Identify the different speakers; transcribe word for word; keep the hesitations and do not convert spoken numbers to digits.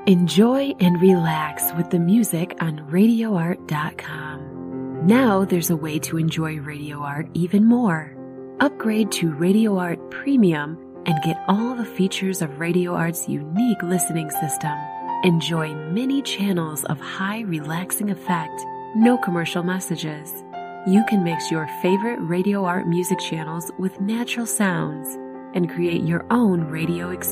Speaker 1: Enjoy and relax with the music on radio art dot com. Now there's a way to enjoy Radio Art even more. Upgrade to Radio Art Premium and get all the features of Radio Art's unique listening system. Enjoy many channels of high relaxing effect, no commercial messages. You can mix your favorite Radio Art music channels with natural sounds and create your own radio experience.